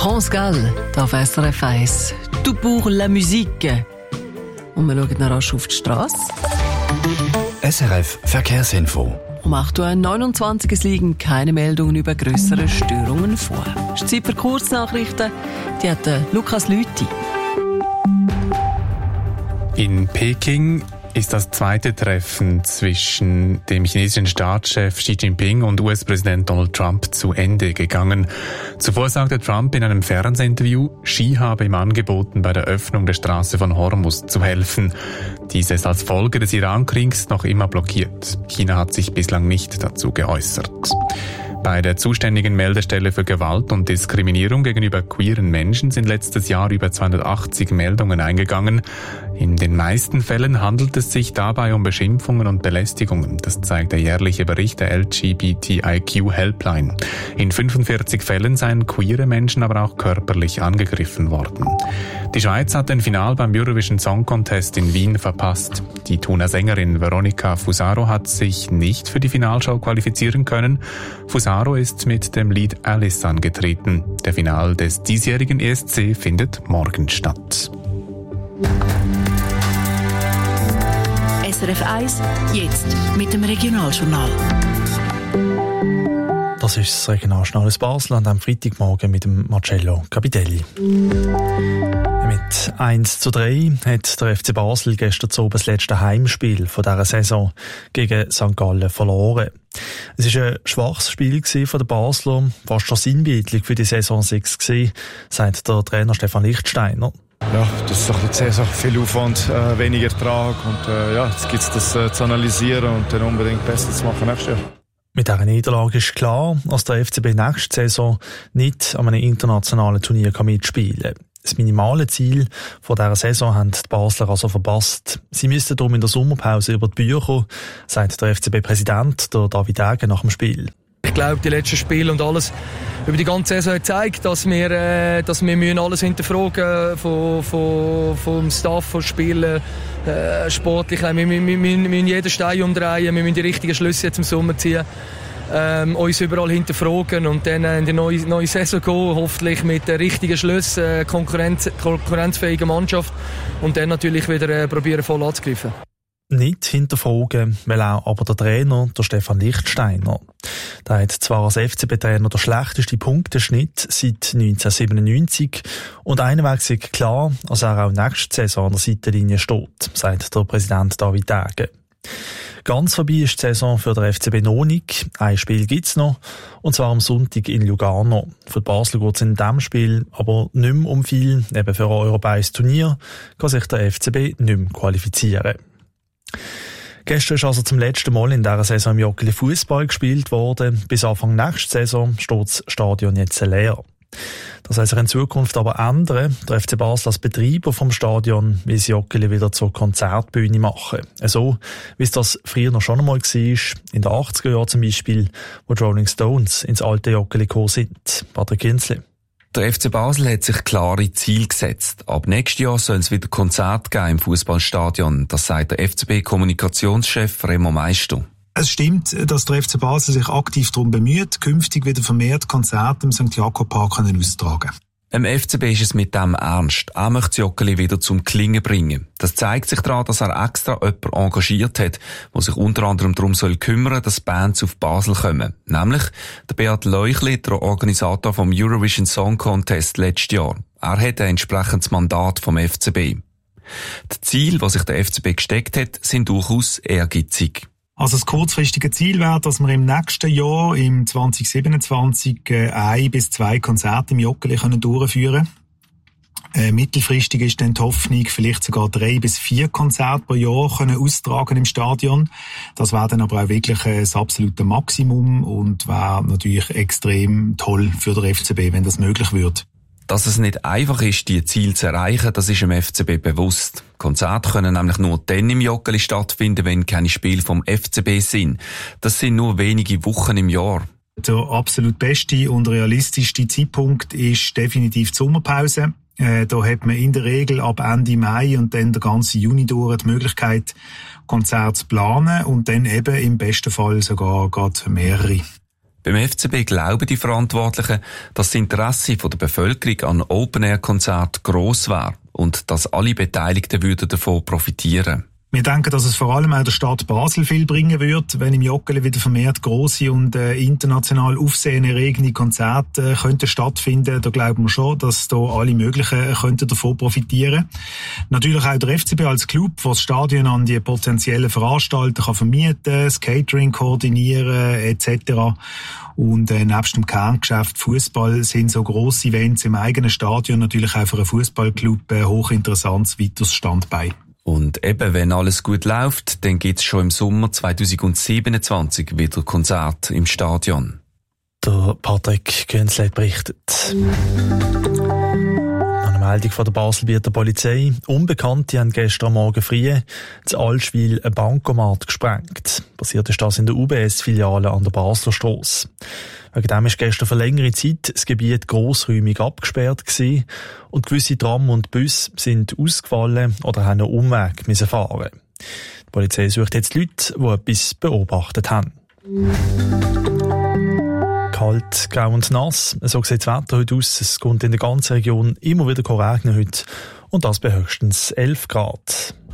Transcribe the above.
France Gall, auf SRF 1. Tout pour la musique. Und wir schauen noch rasch auf die Strasse. SRF Verkehrsinfo. Um 8.29 Uhr es liegen keine Meldungen über grössere Störungen vor. Es ist Zeit für Kurznachrichten. Die hat Lukas Lüthi. In Peking ist das zweite Treffen zwischen dem chinesischen Staatschef Xi Jinping und US-Präsident Donald Trump zu Ende gegangen. Zuvor sagte Trump in einem Fernsehinterview, Xi habe ihm angeboten, bei der Öffnung der Straße von Hormuz zu helfen. Dies ist als Folge des Iran-Kriegs noch immer blockiert. China hat sich bislang nicht dazu geäußert. Bei der zuständigen Meldestelle für Gewalt und Diskriminierung gegenüber queeren Menschen sind letztes Jahr über 280 Meldungen eingegangen. In den meisten Fällen handelt es sich dabei um Beschimpfungen und Belästigungen. Das zeigt der jährliche Bericht der LGBTIQ Helpline. In 45 Fällen seien queere Menschen aber auch körperlich angegriffen worden. Die Schweiz hat den Final beim Eurovision Song Contest in Wien verpasst. Die Thuner Sängerin Veronica Fusaro hat sich nicht für die Finalshow qualifizieren können. Fusaro ist mit dem Lied Alice angetreten. Der Final des diesjährigen ESC findet morgen statt. SRF 1, jetzt mit dem Regionaljournal. Das ist das Regionaljournal aus Basel an diesem Freitagmorgen mit dem Marcello Capitelli. Mit 1:3 hat der FC Basel gestern Abend das letzte Heimspiel von dieser Saison gegen St. Gallen verloren. Es war ein schwaches Spiel von den Basler, fast schon sinnbildlich für die Saison 6 gewesen, sagt der Trainer Stefan Lichtsteiner. Ja, das ist doch die Saison. Viel Aufwand, weniger Ertrag und jetzt gibt es das zu analysieren und dann unbedingt besser zu machen nächstes Jahr. Mit dieser Niederlage ist klar, dass der FCB nächste Saison nicht an einem internationalen Turnier mitspielen kann. Das minimale Ziel von dieser Saison haben die Basler also verpasst. Sie müssten darum in der Sommerpause über die Bücher kommen, sagt der FCB-Präsident David Degen nach dem Spiel. Ich glaube, die letzten Spiele und alles über die ganze Saison hat gezeigt, dass wir alles hinterfragen vom Staff, vom Spielen, sportlich. Wir müssen jeden Stein umdrehen, wir müssen die richtigen Schlüsse jetzt im Sommer ziehen, uns überall hinterfragen und dann in die neue Saison gehen, hoffentlich mit den richtigen Schlüssen, konkurrenzfähiger Mannschaft und dann natürlich wieder probieren voll anzugreifen. Nicht hinterfragen, weil auch aber der Trainer, der Stefan Lichtsteiner. Der hat zwar als FCB-Trainer der schlechteste Punkteschnitt seit 1997 und einweg ist klar, dass er auch nächste Saison an der Seitenlinie steht, sagt der Präsident David Degen. Ganz vorbei ist die Saison für den FCB noch nicht. Ein Spiel gibt's noch, und zwar am Sonntag in Lugano. Für die Basel geht es in diesem Spiel aber nicht mehr um viel. Eben für ein europäisches Turnier kann sich der FCB nicht mehr qualifizieren. Gestern ist also zum letzten Mal in dieser Saison im Joggeli Fußball gespielt worden. Bis Anfang nächster Saison steht das Stadion jetzt leer. Das soll sich in Zukunft aber ändern. Der FC Basel als Betreiber vom Stadion will das Joggeli wieder zur Konzertbühne machen. So, wie es das früher noch schon einmal war, in den 80er Jahren zum Beispiel, wo die Rolling Stones ins alte Joggeli gekommen sind. Patrick Kinzli. Der FC Basel hat sich klare Ziele gesetzt. Ab nächstes Jahr soll es wieder Konzerte geben im Fußballstadion. Das sagt der FCB-Kommunikationschef Remo Meister. Es stimmt, dass der FC Basel sich aktiv darum bemüht, künftig wieder vermehrt Konzerte im St. Jakob Park auszutragen. Im FCB ist es mit dem ernst. Er möchte das Joggeli wieder zum Klingen bringen. Das zeigt sich daran, dass er extra jemanden engagiert hat, der sich unter anderem darum kümmern soll, dass Bands auf Basel kommen. Nämlich der Beat Leuchli, der Organisator vom Eurovision Song Contest letztes Jahr. Er hat ein entsprechendes Mandat vom FCB. Die Ziele, die sich der FCB gesteckt hat, sind durchaus ehrgeizig. Also das kurzfristige Ziel wäre, dass wir im nächsten Jahr, im 2027, 1 bis 2 Konzerte im Joggeli durchführen können. Mittelfristig ist dann die Hoffnung, vielleicht sogar 3 bis 4 Konzerte pro Jahr austragen im Stadion. Das wäre dann aber auch wirklich das absolute Maximum und wäre natürlich extrem toll für den FCB, wenn das möglich würde. Dass es nicht einfach ist, die Ziele zu erreichen, das ist im FCB bewusst. Konzerte können nämlich nur dann im Joggeli stattfinden, wenn keine Spiele vom FCB sind. Das sind nur wenige Wochen im Jahr. Der absolut beste und realistischste Zeitpunkt ist definitiv die Sommerpause. Da hat man in der Regel ab Ende Mai und dann der ganze Juni durch die Möglichkeit, Konzerte zu planen und dann eben im besten Fall sogar gerade mehrere. Beim FCB glauben die Verantwortlichen, dass das Interesse der Bevölkerung an Open-Air-Konzerten gross wäre und dass alle Beteiligten davon profitieren würden. Wir denken, dass es vor allem auch der Stadt Basel viel bringen wird, wenn im Joggeli wieder vermehrt grosse und international aufsehenerregende Konzerte könnten stattfinden. Da glauben wir schon, dass da alle möglichen könnten davon profitieren. Natürlich auch der FCB als Club, der das Stadion an die potenziellen Veranstalter kann vermieten, das Catering koordinieren etc. Und nebst dem Kerngeschäft Fußball sind so grosse Events im eigenen Stadion natürlich auch für einen Fußballclub ein hochinteressantes weiteres Standbein. Und eben, wenn alles gut läuft, dann gibt es schon im Sommer 2027 wieder Konzerte im Stadion. Der Patrick Günzlet berichtet. Eine Meldung von der Baselbieter Polizei. Unbekannte haben gestern Morgen früh zu Allschwil ein Bankomat gesprengt. Passiert ist das in der UBS-Filiale an der Basler Strasse. Wegen dem ist gestern für längere Zeit das Gebiet grossräumig abgesperrt gewesen und gewisse Tram und Busse sind ausgefallen oder haben einen Umweg müssen fahren. Die Polizei sucht jetzt Leute, die etwas beobachtet haben. Kalt, grau und nass. So sieht das Wetter heute aus. Es kommt in der ganzen Region immer wieder regnen heute. Und das bei höchstens 11 Grad.